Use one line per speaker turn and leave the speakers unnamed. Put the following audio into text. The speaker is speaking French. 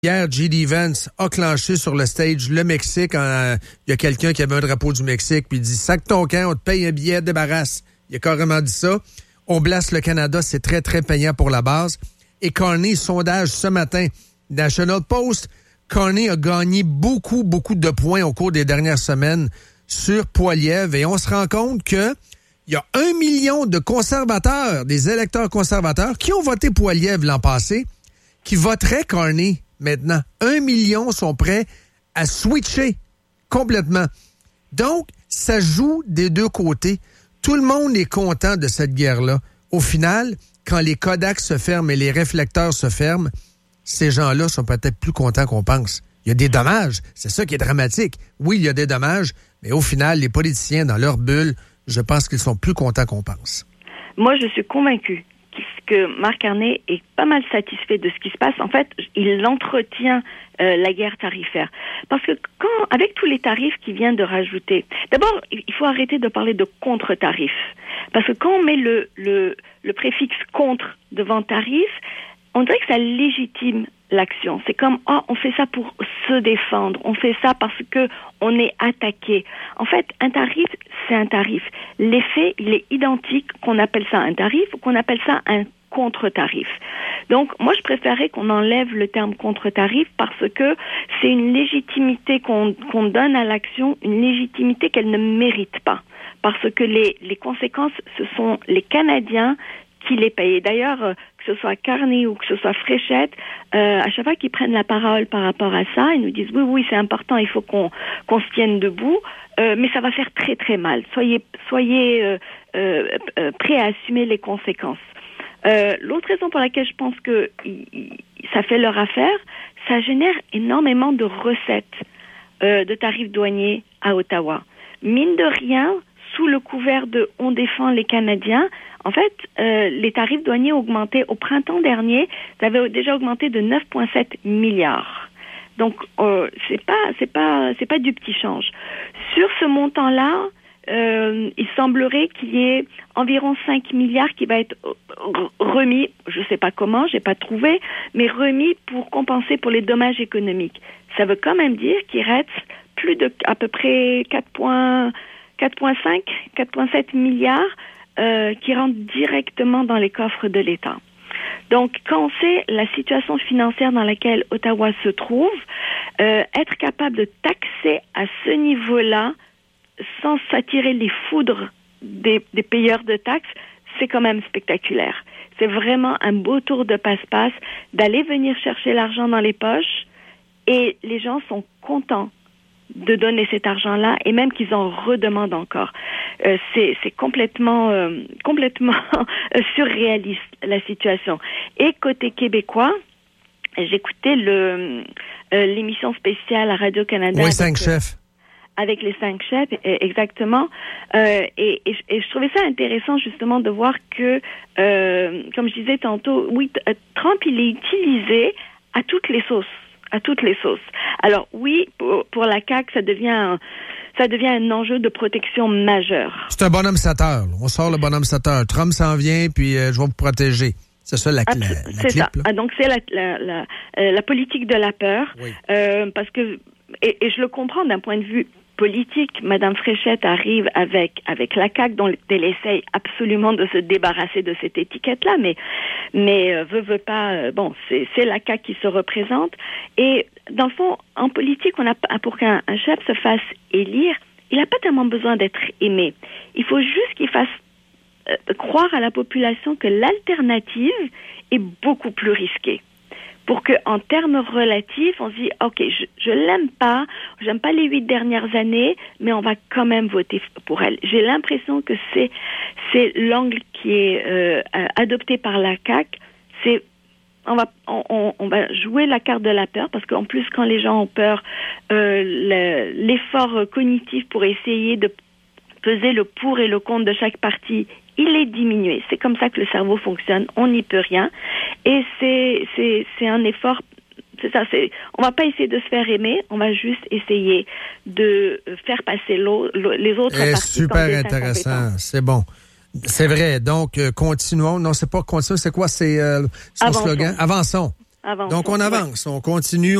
Hier, J.D. Vance a clenché sur le stage le Mexique. Il y a quelqu'un qui avait un drapeau du Mexique, puis il dit « Sac ton camp, on te paye un billet, débarrasse ». Il a carrément dit ça. On blasse le Canada, c'est très, très payant pour la base. Et Carney, sondage ce matin, National Post, Carney a gagné beaucoup de points au cours des dernières semaines sur Poilievre. Et on se rend compte que il y a 1 million de conservateurs, des électeurs conservateurs, qui ont voté Poilievre l'an passé, qui voteraient Carney maintenant. 1 million sont prêts à switcher complètement. Donc, ça joue des deux côtés. Tout le monde est content de cette guerre-là. Au final, quand les Kodaks se ferment et les réflecteurs se ferment, ces gens-là sont peut-être plus contents qu'on pense. Il y a des dommages. C'est ça qui est dramatique. Oui, il y a des dommages, mais au final, les politiciens, dans leur bulle, je pense qu'ils sont plus contents qu'on pense.
Moi, je suis convaincue que Mark Carney est pas mal satisfait de ce qui se passe. En fait, il entretient la guerre tarifaire. Parce que avec tous les tarifs qu'il vient de rajouter, d'abord, il faut arrêter de parler de contre-tarif. Parce que quand on met le préfixe contre devant tarif, on dirait que ça légitime l'action. C'est comme, on fait ça pour se défendre. On fait ça parce que on est attaqué. En fait, un tarif, c'est un tarif. L'effet, il est identique qu'on appelle ça un tarif ou qu'on appelle ça un contre-tarif. Donc, moi, je préférais qu'on enlève le terme contre-tarif parce que c'est une légitimité qu'on donne à l'action, une légitimité qu'elle ne mérite pas. Parce que les conséquences, ce sont les Canadiens qui les payent. D'ailleurs, que ce soit Carney ou que ce soit Fréchette, à chaque fois qu'ils prennent la parole par rapport à ça, ils nous disent oui, c'est important, il faut qu'on se tienne debout, mais ça va faire très très mal. Soyez prêts à assumer les conséquences. L'autre raison pour laquelle je pense que ça fait leur affaire, ça génère énormément de recettes de tarifs douaniers à Ottawa. Mine de rien, sous le couvert de « on défend les Canadiens », en fait, les tarifs douaniers ont augmenté au printemps dernier. Ça avait déjà augmenté de 9,7 milliards. Donc, c'est pas du petit change. Sur ce montant-là, il semblerait qu'il y ait environ 5 milliards qui va être remis, je sais pas comment, j'ai pas trouvé, mais remis pour compenser pour les dommages économiques. Ça veut quand même dire qu'il reste plus de à peu près 4,7 milliards qui rentrent directement dans les coffres de l'État. Donc, quand on sait la situation financière dans laquelle Ottawa se trouve, être capable de taxer à ce niveau-là sans s'attirer les foudres des payeurs de taxes, c'est quand même spectaculaire. C'est vraiment un beau tour de passe-passe d'aller venir chercher l'argent dans les poches et les gens sont contents de donner cet argent-là et même qu'ils en redemandent encore. C'est complètement surréaliste la situation. Et côté québécois, j'écoutais l'émission spéciale à Radio-Canada.
Oui, 5 chefs.
Avec les 5 chefs, exactement. Et je trouvais ça intéressant justement de voir que, comme je disais tantôt, oui, Trump, il est utilisé à toutes les sauces. Alors oui, pour la CAQ, ça devient un enjeu de protection majeur.
C'est un bonhomme sateur. On sort le bonhomme sateur. Trump s'en vient, puis je vais vous protéger. C'est ça la clip.
C'est ça. Donc c'est la politique de la peur. Oui. Parce que et je le comprends d'un point de vue politique. Madame Fréchette arrive avec la CAQ dont elle essaye absolument de se débarrasser de cette étiquette-là, mais veut pas. Bon, c'est la CAQ qui se représente. Et dans le fond, en politique, pour qu'un chef se fasse élire, il n'a pas tellement besoin d'être aimé. Il faut juste qu'il fasse croire à la population que l'alternative est beaucoup plus risquée. Pour que, en termes relatifs, on se dit, OK, je l'aime pas, j'aime pas les 8 dernières années, mais on va quand même voter pour elle. J'ai l'impression que c'est l'angle qui est adopté par la CAQ. On va jouer la carte de la peur, parce qu'en plus, quand les gens ont peur, l'effort cognitif pour essayer de peser le pour et le contre de chaque parti, il est diminué. C'est comme ça que le cerveau fonctionne. On n'y peut rien. Et c'est un effort. C'est ça. On va pas essayer de se faire aimer. On va juste essayer de faire passer les autres partis.
Super intéressant. C'est bon. C'est vrai. Donc, continuons. Non, c'est pas continuons. C'est quoi? C'est son slogan. Avançons.
Avançons.
Donc, on avance, on continue.